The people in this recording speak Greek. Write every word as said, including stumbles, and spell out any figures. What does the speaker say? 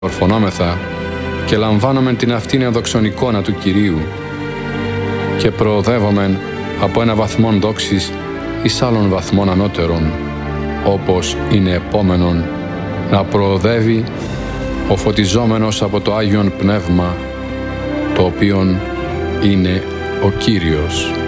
ορφωνόμεθα και λαμβάνομεν την αυτήν ενδοξον εικόνα του Κυρίου και προοδεύομεν από ένα βαθμόν δόξης εις άλλων βαθμών ανώτερων, όπως είναι επόμενον να προοδεύει ο φωτιζόμενος από το Άγιον Πνεύμα, το οποίον είναι ο Κύριος.